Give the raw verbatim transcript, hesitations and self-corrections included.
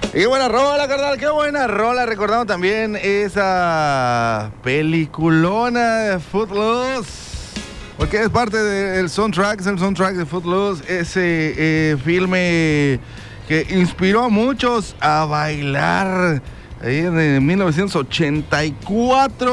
Y buena rola, carnal, qué buena rola. Recordamos también esa peliculona de Footloose, porque es parte del soundtrack, es el soundtrack de Footloose, ese eh, filme que inspiró a muchos a bailar ahí en mil novecientos ochenta y cuatro.